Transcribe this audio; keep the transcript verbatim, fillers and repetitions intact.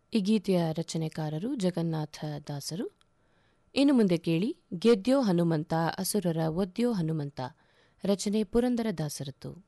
ಈ ಗೀತೆಯ ರಚನೆಕಾರರು ಜಗನ್ನಾಥ ದಾಸರು. ಇನ್ನು ಮುಂದೆ ಕೇಳಿ ಗೆದ್ಯೋ ಹನುಮಂತ ಅಸುರರ ಒದ್ಯೋ ಹನುಮಂತ, ರಚನೆ ಪುರಂದರ ದಾಸರದ್ದು.